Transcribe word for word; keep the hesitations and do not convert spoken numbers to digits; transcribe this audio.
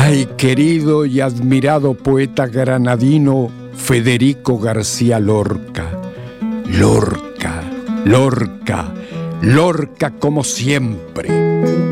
Ay, querido y admirado poeta granadino Federico García Lorca. Lorca, Lorca, Lorca como siempre.